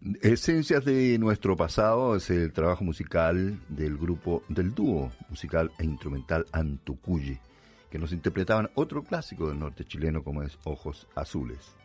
Esencias de nuestro pasado es el trabajo musical del dúo musical e instrumental Antucuye, que nos interpretaban otro clásico del norte chileno como es Ojos Azules.